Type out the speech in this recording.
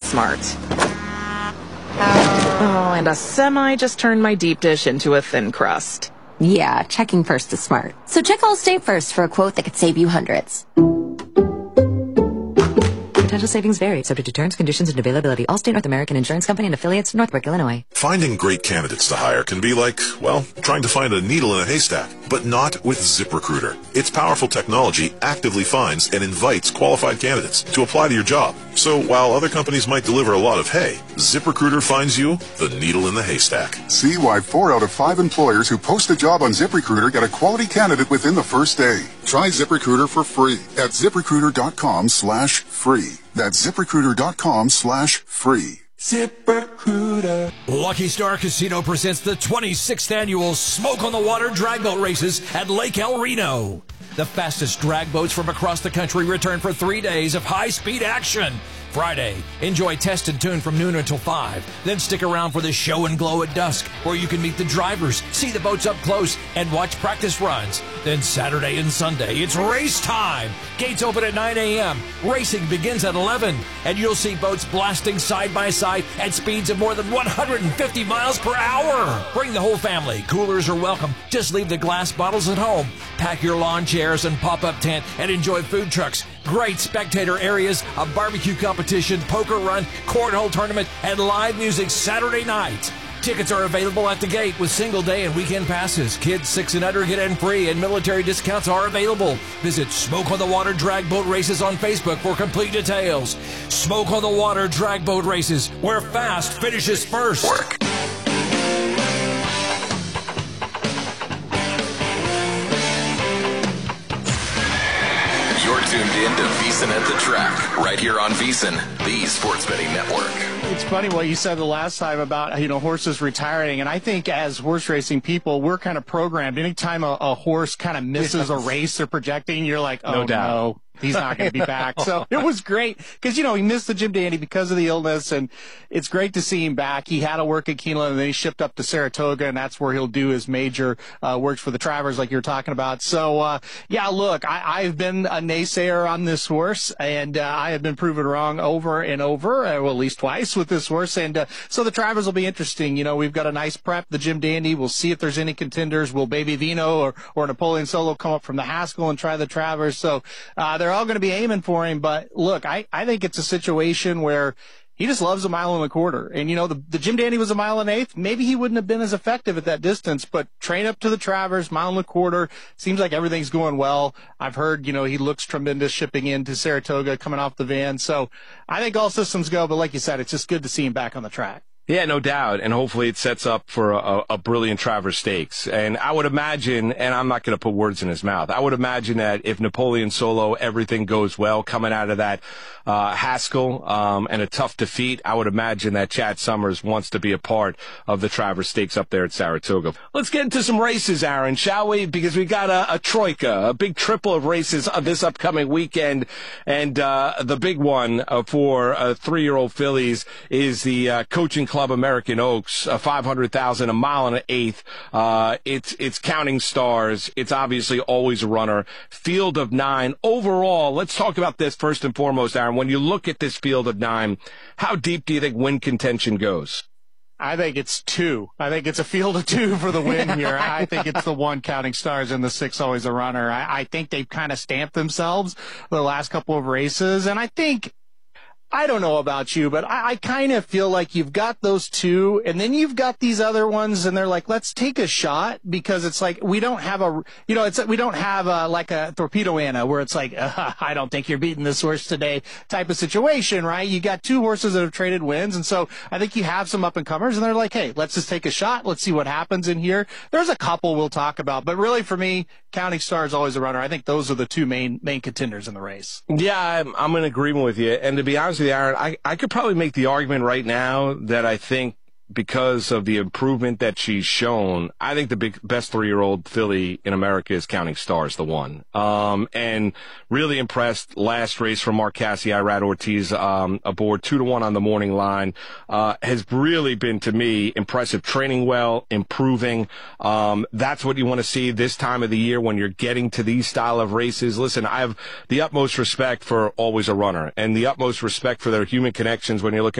smart. Oh, and a semi just turned my deep dish into a thin crust. Yeah, checking first is smart. So check Allstate first for a quote that could save you hundreds. Potential savings vary, subject to terms, conditions, and availability. Allstate North American Insurance Company and affiliates, Northbrook, Illinois. Finding great candidates to hire can be like, well, trying to find a needle in a haystack, but not with ZipRecruiter. Its powerful technology actively finds and invites qualified candidates to apply to your job. So while other companies might deliver a lot of hay, ZipRecruiter finds you the needle in the haystack. See why 4 out of 5 employers who post a job on ZipRecruiter get a quality candidate within the first day. Try ZipRecruiter for free at ZipRecruiter.com/free. That's ZipRecruiter.com/free. ZipRecruiter. Lucky Star Casino presents the 26th annual Smoke on the Water drag boat races at Lake El Reno. The fastest drag boats from across the country return for 3 days of high-speed action. Friday, enjoy Test and Tune from noon until 5. Then stick around for the show and glow at dusk, where you can meet the drivers, see the boats up close, and watch practice runs. Then Saturday and Sunday, it's race time. Gates open at 9 a.m. Racing begins at 11, and you'll see boats blasting side by side at speeds of more than 150 miles per hour. Bring the whole family. Coolers are welcome. Just leave the glass bottles at home. Pack your lawn chairs and pop-up tent and enjoy food trucks. Great spectator areas, a barbecue competition, poker run, cornhole tournament, and live music Saturday night. Tickets are available at the gate with single day and weekend passes. Kids 6 and under get in free, and military discounts are available. Visit Smoke on the Water Drag Boat Races on Facebook for complete details. Smoke on the Water Drag Boat Races, where fast finishes first. Work. You're tuned in to VEASAN at the Track, right here on VEASAN, the Sports Betting Network. It's funny what you said the last time about, horses retiring. And I think as horse racing people, we're kind of programmed. Anytime a horse kind of misses a race they're projecting, you're like, oh, no. He's not going to be back. So it was great because, he missed the Jim Dandy because of the illness, and it's great to see him back. He had to work at Keeneland, and then he shipped up to Saratoga, and that's where he'll do his major works for the Travers like you're talking about. So, look, I've been a naysayer on this horse, and I have been proven wrong over and over, well, at least twice with this horse. And so the Travers will be interesting. We've got a nice prep, the Jim Dandy. We'll see if there's any contenders. Will Baby Vino or Napoleon Solo come up from the Haskell and try the Travers? So they're all going to be aiming for him. But look, I think it's a situation where he just loves a mile and a quarter. And, the Jim Dandy was a mile and an eighth. Maybe he wouldn't have been as effective at that distance, but train up to the Travers, mile and a quarter. Seems like everything's going well. I've heard, he looks tremendous shipping into Saratoga, coming off the van. So I think all systems go. But like you said, it's just good to see him back on the track. Yeah, no doubt. And hopefully it sets up for a brilliant Travers Stakes. And I would imagine, and I'm not going to put words in his mouth, I would imagine that if Napoleon Solo, everything goes well coming out of that Haskell and a tough defeat, I would imagine that Chad Summers wants to be a part of the Travers Stakes up there at Saratoga. Let's get into some races, Aaron, shall we? Because we got a troika, a big triple of races this upcoming weekend. And the big one for 3-year-old fillies is the Coaching Club American Oaks, 500,000, a mile and an eighth. It's Counting Stars. It's obviously Always a Runner. Field of 9. Overall, let's talk about this first and foremost, Aaron. When you look at this field of 9, how deep do you think win contention goes? I think it's 2. I think it's a field of 2 for the win here. I think it's the 1 Counting Stars and the 6 Always a Runner. I think they've kind of stamped themselves the last couple of races, and I don't know about you, but I kind of feel like you've got those 2, and then you've got these other ones, and they're like, let's take a shot, because it's like we don't have like a Torpedo Anna where it's like, I don't think you're beating this horse today type of situation, right? You got 2 horses that have traded wins, and so I think you have some up and comers, and they're like, hey, let's just take a shot. Let's see what happens in here. There's a couple we'll talk about, but really for me, Counting Stars, Always a Runner. I think those are the 2 main contenders in the race. Yeah, I'm in agreement with you, and to be honest with you, Aaron, I could probably make the argument right now that I think because of the improvement that she's shown, I think the best 3-year-old filly in America is Counting Stars, the one. And really impressed last race from Mark Cassidy, Irad Ortiz, aboard 2-1 on the morning line. Has really been, to me, impressive. Training well, improving. That's what you want to see this time of the year when you're getting to these style of races. Listen, I have the utmost respect for Always a Runner and the utmost respect for their human connections when you're looking